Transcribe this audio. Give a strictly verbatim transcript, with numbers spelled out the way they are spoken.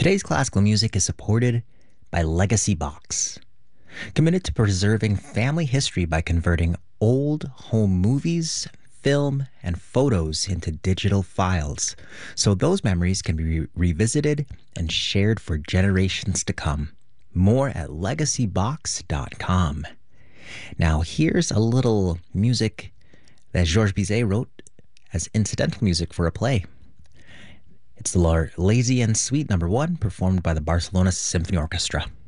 Today's classical music is supported by Legacy Box, committed to preserving family history by converting old home movies, film, and photos into digital files so those memories can be re- revisited and shared for generations to come. More at legacy box dot com. Now, here's a little music that Georges Bizet wrote as incidental music for a play. It's the Lazy and Sweet number one, performed by the Barcelona Symphony Orchestra.